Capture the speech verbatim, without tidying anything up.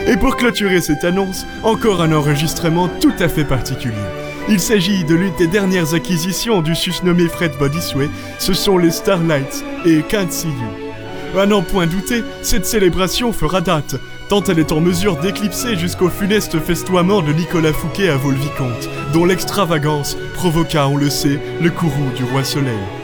Et pour clôturer cette annonce, encore un enregistrement tout à fait particulier. Il s'agit de l'une des dernières acquisitions du susnommé Fred Bodysway, ce sont les Starlights et Can't See You. À n'en point douter, cette célébration fera date, tant elle est en mesure d'éclipser jusqu'au funeste festoiement de Nicolas Fouquet à Vaux-le-Vicomte, dont l'extravagance provoqua, on le sait, le courroux du roi Soleil.